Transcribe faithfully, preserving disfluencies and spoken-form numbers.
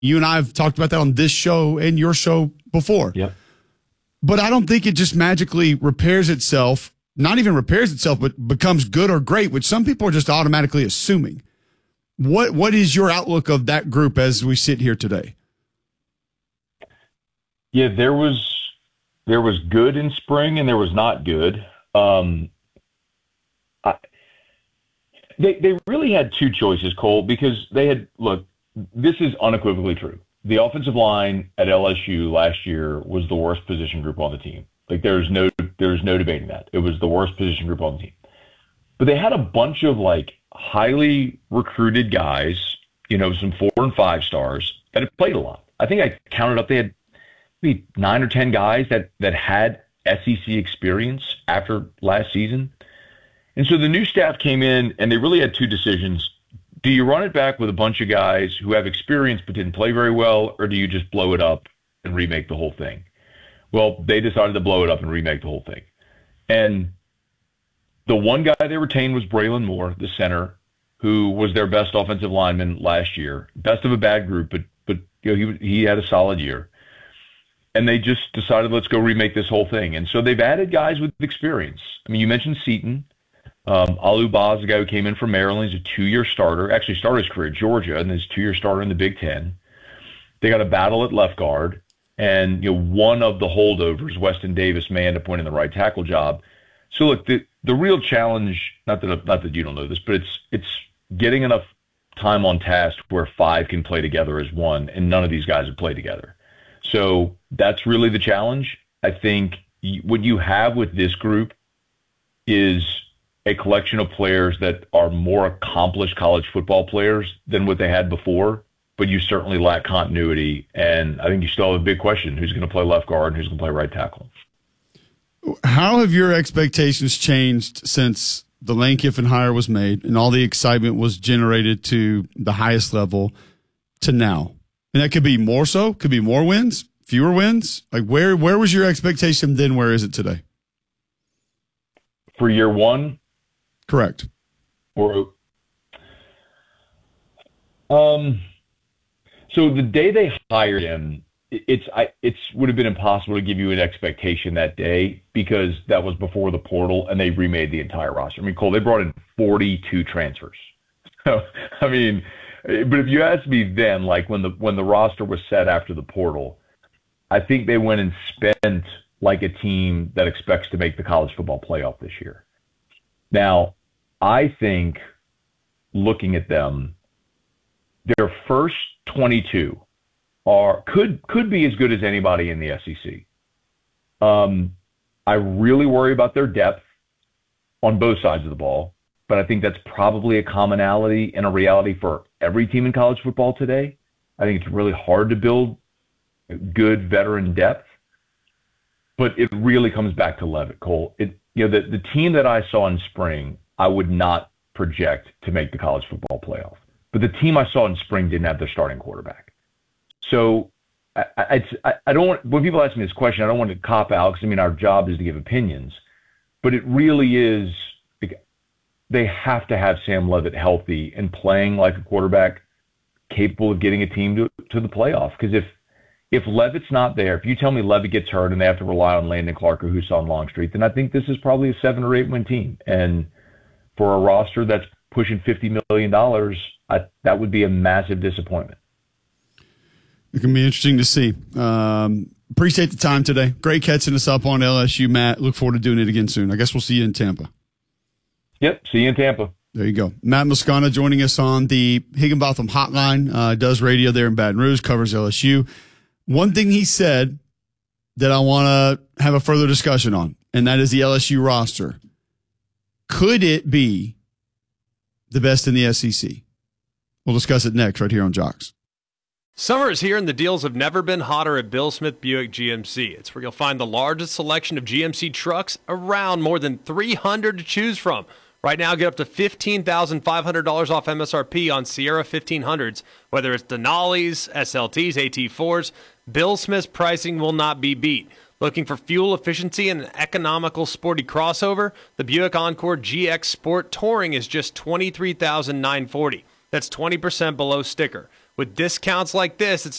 You and I have talked about that on this show and your show before. Yep. But I don't think it just magically repairs itself, not even repairs itself, but becomes good or great, which some people are just automatically assuming. What What is your outlook of that group as we sit here today? Yeah, there was there was good in spring and there was not good. Um, I, they they really had two choices, Cole, because they had look. This is unequivocally true. The offensive line at L S U last year was the worst position group on the team. Like there's no there's no debating that. It was the worst position group on the team. But they had a bunch of like highly recruited guys, you know, some four and five stars that had played a lot. I think I counted up they had maybe nine or ten guys that that had S E C experience after last season. And so the new staff came in and they really had two decisions. Do you run it back with a bunch of guys who have experience but didn't play very well, or do you just blow it up and remake the whole thing? Well, they decided to blow it up and remake the whole thing. And the one guy they retained was Braylon Moore, the center, who was their best offensive lineman last year. Best of a bad group, but but you know, he he had a solid year. And they just decided, let's go remake this whole thing. And so they've added guys with experience. I mean, you mentioned Seaton. Um, Alu Ba is the guy who came in from Maryland. He's a two-year starter. Actually started his career at Georgia, and is a two-year starter in the Big Ten. They got a battle at left guard, and you know one of the holdovers, Weston Davis, may end up winning the right tackle job. So look, the the real challenge, not that not that you don't know this, but it's it's getting enough time on task where five can play together as one, and none of these guys have played together. So that's really the challenge. I think what you have with this group is a collection of players that are more accomplished college football players than what they had before, but you certainly lack continuity. And I think you still have a big question: who's going to play left guard and who's going to play right tackle? How have your expectations changed since the Lane Kiffin hire was made and all the excitement was generated to the highest level to now? And that could be more so, could be more wins, fewer wins. Like where where was your expectation then? Where is it today? For year one? Correct. Or um, so the day they hired him, it's I it's would have been impossible to give you an expectation that day because that was before the portal and they remade the entire roster. I mean, Cole, they brought in forty-two transfers. So I mean, but if you asked me then, like when the when the roster was set after the portal, I think they went and spent like a team that expects to make the college football playoff this year. Now, I think looking at them, their first twenty-two are could could be as good as anybody in the S E C. Um, I really worry about their depth on both sides of the ball, but I think that's probably a commonality and a reality for every team in college football today. I think it's really hard to build good veteran depth, but it really comes back to Levitt, Cole. It you know the the team that I saw in spring, I would not project to make the college football playoff. But the team I saw in spring didn't have their starting quarterback. So I, I, I don't want, when people ask me this question, I don't want to cop out because, I mean, our job is to give opinions. But it really is, they have to have Sam Levitt healthy and playing like a quarterback capable of getting a team to, to the playoff. Because if, if Levitt's not there, if you tell me Levitt gets hurt and they have to rely on Landon Clark or Hussam Longstreet, then I think this is probably a seven or eight win team. And for a roster that's pushing fifty million dollars, I, that would be a massive disappointment. It can be interesting to see. Um, appreciate the time today. Great catching us up on L S U, Matt. Look forward to doing it again soon. I guess we'll see you in Tampa. Yep, see you in Tampa. There you go. Matt Moscona joining us on the Higginbotham Hotline. Uh, does radio there in Baton Rouge, covers L S U. One thing he said that I want to have a further discussion on, and that is the L S U roster. Could it be the best in the S E C? We'll discuss it next right here on Jocks. Summer is here and the deals have never been hotter at Bill Smith Buick G M C. It's where you'll find the largest selection of G M C trucks around, more than three hundred to choose from. Right now, get up to fifteen thousand five hundred dollars off M S R P on Sierra fifteen hundreds. Whether it's Denali's, S L Ts, A T fours, Bill Smith's pricing will not be beat. Looking for fuel efficiency and an economical sporty crossover? The Buick Encore G X Sport Touring is just twenty-three thousand nine hundred forty dollars. That's twenty percent below sticker. With discounts like this, it's